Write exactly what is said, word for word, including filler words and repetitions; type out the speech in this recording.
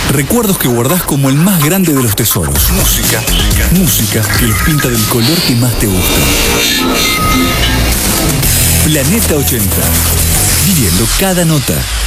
Recuerdos que guardás como el más grande de los tesoros. Música. Música que los pinta del color que más te gusta. Planeta ochenta. Viviendo cada nota.